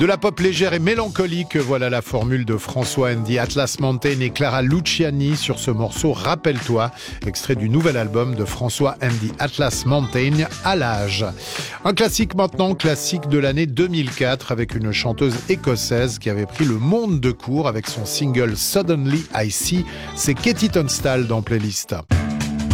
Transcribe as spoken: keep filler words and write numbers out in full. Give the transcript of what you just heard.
De la pop légère et mélancolique, voilà la formule de François and the Atlas Mountain et Clara Luciani sur ce morceau Rappelle-toi, extrait du nouvel album de François and the Atlas Mountain, À l'âge. Un classique maintenant, classique de l'année deux mille quatre, avec une chanteuse écossaise qui avait pris le monde de court avec son single Suddenly I See, c'est Katie Tunstall dans Playlist.